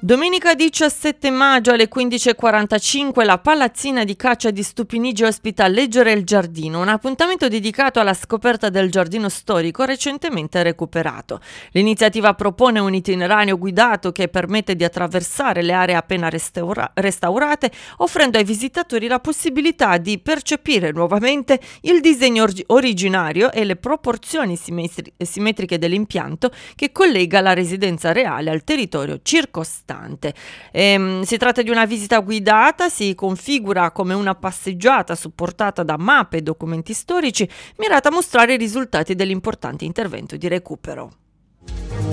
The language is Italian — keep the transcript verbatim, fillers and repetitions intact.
Domenica diciassette maggio alle quindici e quarantacinque la palazzina di caccia di Stupinigi ospita Leggere il Giardino, un appuntamento dedicato alla scoperta del giardino storico recentemente recuperato. L'iniziativa propone un itinerario guidato che permette di attraversare le aree appena restaura- restaurate, offrendo ai visitatori la possibilità di percepire nuovamente il disegno or- originario e le proporzioni simmetri- simmetriche dell'impianto che collega la residenza reale al territorio circostante. Ehm, si tratta di una visita guidata, si configura come una passeggiata supportata da mappe e documenti storici mirata a mostrare i risultati dell'importante intervento di recupero.